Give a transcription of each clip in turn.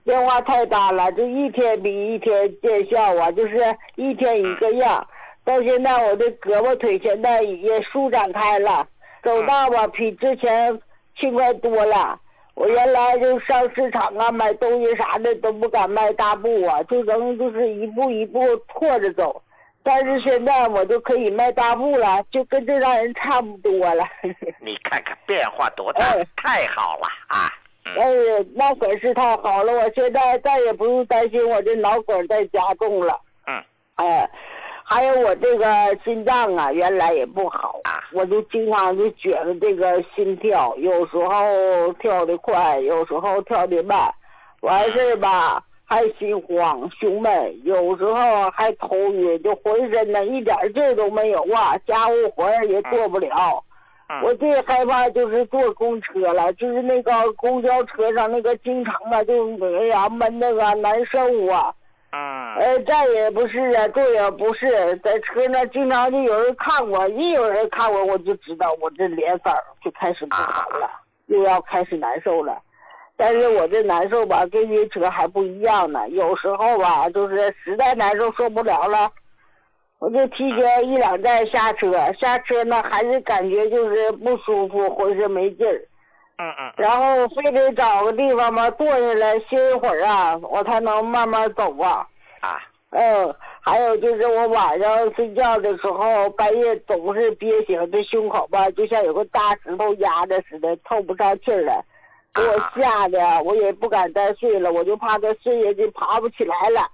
变化太大了，就一天比一天见效啊，就是一天一个样。到现在我的胳膊腿现在也舒展开了，走道吧比之前轻快多了。我原来就上市场啊买东西啥的都不敢迈大步啊，就能就是一步一步拖着走。但是现在我就可以迈大步了，就跟正常人差不多了。 你看看变化多大，太好了啊！ 那可是太好了，我现在再也不用担心我这脑梗再加重了。还有我这个心脏啊，原来也不好，我就经常就觉得这个心跳，有时候跳得快，有时候跳得慢，完事吧还心慌胸闷，有时候还头晕，就浑身呢一点劲儿都没有啊，家务活也做不了。我最害怕就是坐公车了，就是那个公交车上那个经常吧，就哎呀闷那个难受啊。站也不是啊，坐也不是，在车上经常就有人看我，一有人看我，我就知道我这脸色就开始不好了，又要开始难受了。但是我这难受吧，跟晕车还不一样呢。有时候吧，就是实在难受受不了了，我就提前一两站下车，下车呢还是感觉就是不舒服，浑身没劲儿。然后非得找个地方吧，坐下来歇一会儿啊，我才能慢慢走啊。还有就是我晚上睡觉的时候，半夜总是憋醒，这胸口吧，就像有个大石头压着似的，透不上气儿来，给我吓得，我也不敢再睡了，我就怕再睡下去爬不起来了。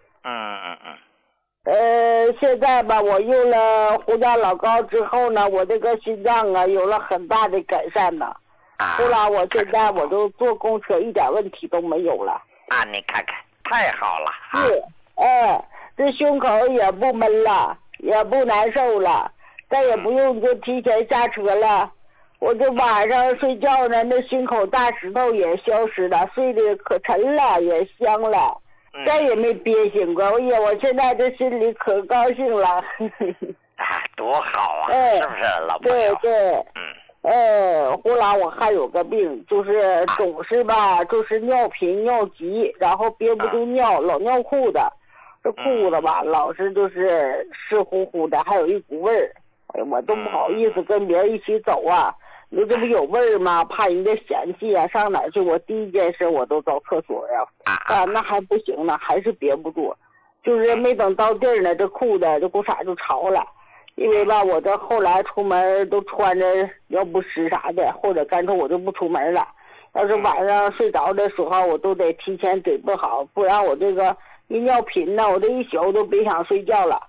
现在吧，我用了胡家老膏之后呢，我这个心脏啊有了很大的改善呢。后来我现在我都坐公车一点问题都没有了。 你看看，太好了。 是，这胸口也不闷了，也不难受了，再也不用就提前下车了。我这晚上睡觉呢，那心口大石头也消失了，睡得可沉了，也香了，再也没憋醒过。哎呀，我现在这心里可高兴了。 多好啊，是不是老朋友？ 对。后来我还有个病，就是总是吧，就是尿频尿急，然后憋不住尿，老尿裤子，这裤子吧老是就是湿乎乎的，还有一股味儿，我都不好意思跟别人一起走啊。你说这不有味儿吗？怕人家嫌弃啊，上哪儿去？我第一件事我都找厕所呀。那还不行呢，还是憋不住，就是没等到地儿呢，这裤子这裤衩就潮了。因为吧，我这后来出门都穿着尿不湿啥的，或者干脆我就不出门了。要是晚上睡着的时候，我都得提前准备好，不然我这个一尿频呢，我这一宿都别想睡觉了。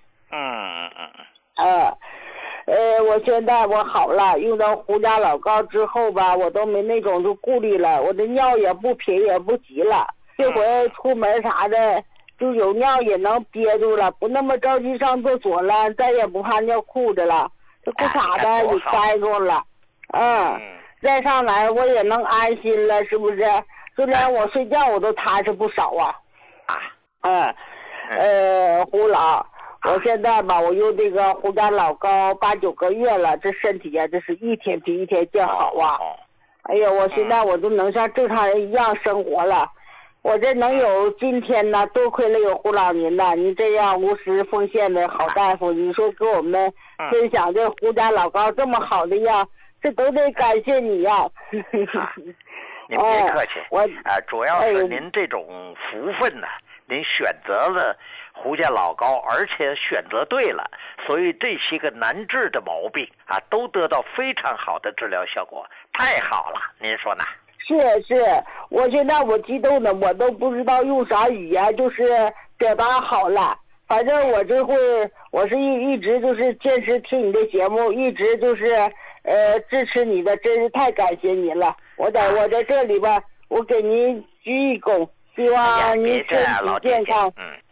我现在我好了，用到胡家老膏之后吧，我都没那种就顾虑了，我的尿也不频也不急了。这回出门啥的。就有尿也能憋住了，不那么着急上厕所了，再也不怕尿裤子了，这裤衩子也干住了。再上来我也能安心了，是不是？就连我睡觉我都踏实不少啊。胡老，我现在吧，我用这个胡家老膏8、9个月了，这身体啊，这是一天比一天见好啊。哎呀，我现在我都能像正常人一样生活了。我这能有今天呢，多亏了有胡老您呐，您这样无私奉献的好大夫，你说给我们分享这胡家老膏这么好的药，这都得感谢你呀。 您别客气，主要是您这种福分呢，您选择了胡家老膏，而且选择对了，所以这些个难治的毛病都得到非常好的治疗效果，太好了，您说呢？ 是，我现在我激动的，我都不知道用啥语言，就是表达好了。反正我这会，我是一直就是坚持听你的节目，一直就是支持你的，真是太感谢您了。我在这里吧，我给您鞠一躬，希望您身体健康。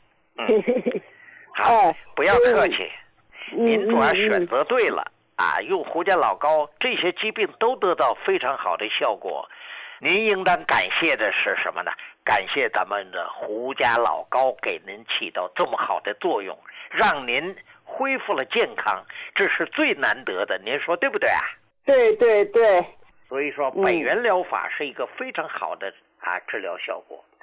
好，不要客气，您主要选择对了用胡家老膏，这些疾病都得到非常好的效果。您应当感谢的是什么呢？感谢咱们的胡家老膏给您起到这么好的作用，让您恢复了健康，这是最难得的，您说对不对啊？ 对。 所以说北元疗法是一个非常好的治疗效果。